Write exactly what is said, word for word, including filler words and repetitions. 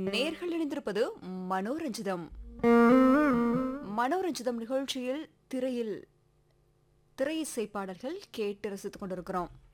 நேர்கள் இணைந்திருப்பது மனோரஞ்சிதம். மனோரஞ்சிதம் நிகழ்ச்சியில் திரையில் திரை இசை பாடல்கள் கேட்டு ரசித்துக் கொண்டிருக்கிறோம்.